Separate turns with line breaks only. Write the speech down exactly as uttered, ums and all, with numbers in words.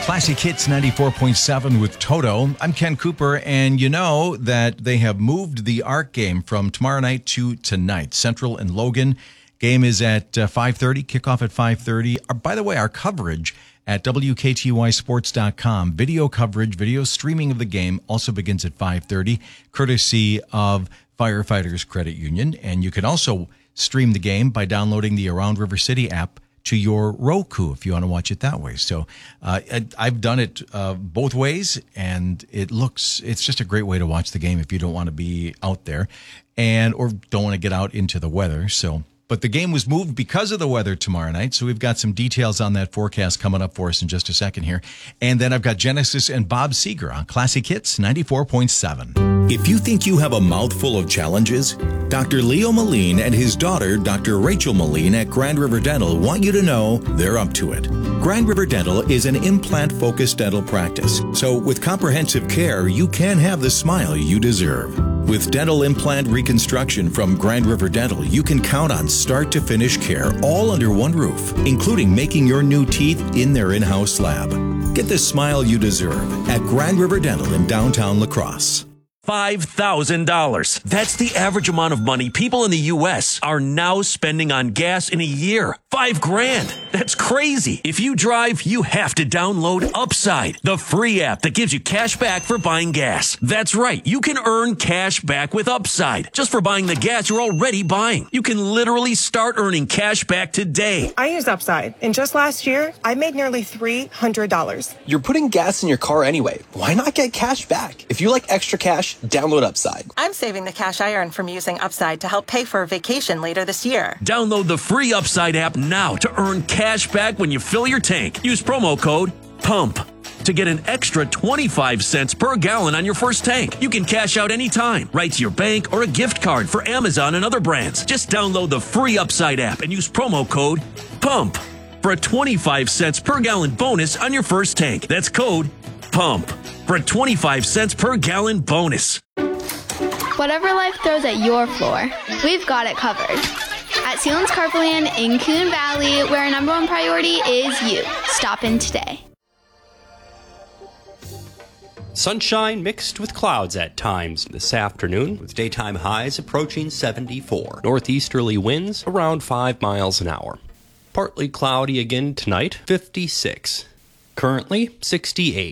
Classic Hits ninety-four point seven with Toto. I'm Ken Cooper, and you know that they have moved the ARC game from tomorrow night to tonight. Central and Logan. Game is at uh, five thirty, kickoff at five thirty. Uh, by the way, our coverage at W K T Y sports dot com, video coverage, video streaming of the game also begins at five thirty, courtesy of Firefighters Credit Union. And you can also stream the game by downloading the Around River City app to your Roku if you want to watch it that way. So uh, I've done it uh, both ways, and it looks, it's just a great way to watch the game if you don't want to be out there and or don't want to get out into the weather. So, but the game was moved because of the weather tomorrow night. So we've got some details on that forecast coming up for us in just a second here. And then I've got Genesis and Bob Seger on Classic Hits ninety-four point seven.
If you think you have a mouthful of challenges, Doctor Leo Moline and his daughter, Doctor Rachel Moline at Grand River Dental want you to know they're up to it. Grand River Dental is an implant-focused dental practice, so with comprehensive care, you can have the smile you deserve. With dental implant reconstruction from Grand River Dental, you can count on start-to-finish care all under one roof, including making your new teeth in their in-house lab. Get the smile you deserve at Grand River Dental in downtown La Crosse.
five thousand dollars. That's the average amount of money people in the U S are now spending on gas in a year. Five grand. That's crazy. If you drive, you have to download Upside, the free app that gives you cash back for buying gas. That's right. You can earn cash back with Upside just for buying the gas you're already buying. You can literally start earning cash back today.
I use Upside, and just last year, I made nearly three hundred dollars.
You're putting gas in your car anyway. Why not get cash back? If you like extra cash, download Upside.
I'm saving the cash I earn from using Upside to help pay for a vacation later this year.
Download the free Upside app now to earn cash back when you fill your tank. Use promo code PUMP to get an extra twenty-five cents per gallon on your first tank. You can cash out anytime, right to your bank or a gift card for Amazon and other brands. Just download the free Upside app and use promo code PUMP for a twenty-five cents per gallon bonus on your first tank. That's code PUMP for a twenty-five cents per gallon bonus.
Whatever life throws at your floor, we've got it covered. At Sealands Carpoland in Coon Valley, where our number one priority is you. Stop in today.
Sunshine mixed with clouds at times this afternoon, with daytime highs approaching seventy-four. Northeasterly winds around five miles an hour. Partly cloudy again tonight, fifty-six. Currently, sixty-eight.